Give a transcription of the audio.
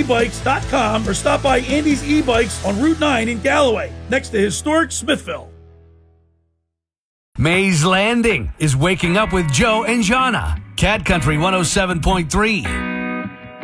Andy'sEBikes.com or stop by Andy's E-Bikes on Route 9 in Galloway, next to historic Smithville. Mays Landing is waking up with Joe and Jana. Cat Country 107.3.